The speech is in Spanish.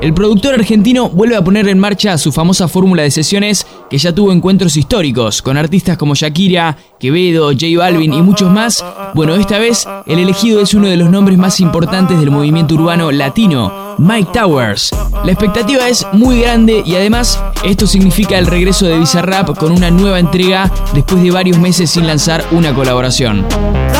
El productor argentino vuelve a poner en marcha su famosa fórmula de sesiones que ya tuvo encuentros históricos con artistas como Shakira, Quevedo, J Balvin y muchos más. Bueno, esta vez el elegido es uno de los nombres más importantes del movimiento urbano latino, Myke Towers. La expectativa es muy grande y además esto significa el regreso de Bizarrap con una nueva entrega después de varios meses sin lanzar una colaboración.